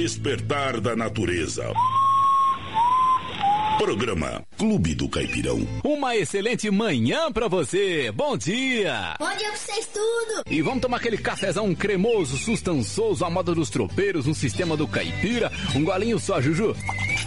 Despertar da natureza. Programa Clube do Caipirão. Uma excelente manhã pra você. Bom dia. Bom dia pra vocês tudo. E vamos tomar aquele cafezão cremoso, sustançoso, à moda dos tropeiros, no sistema do caipira. Um golinho só, Juju.